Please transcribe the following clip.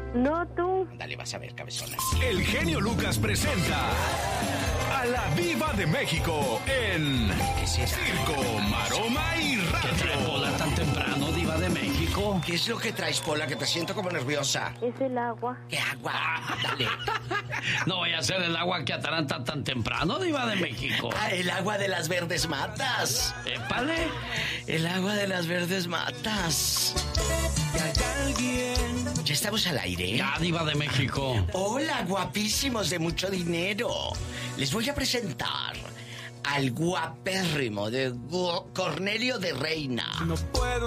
No, tú. Dale, vas a ver, cabezona. El genio Lucas presenta a la Diva de México en Circo, Maroma y ¿Qué trae Radio. Pola tan temprano, Diva de México? ¿Qué es lo que traes, Pola? Que te siento como nerviosa. Es el agua. ¿Qué agua? Dale. No voy a hacer el agua que ataranta tan temprano, Diva de México. Ah, el agua de las verdes matas. Épale. El agua de las verdes matas. Ya estamos al aire. Ya, Diva de México. Hola, guapísimos de mucho dinero. Les voy a presentar al guapérrimo de Cornelio de Reina. No puedo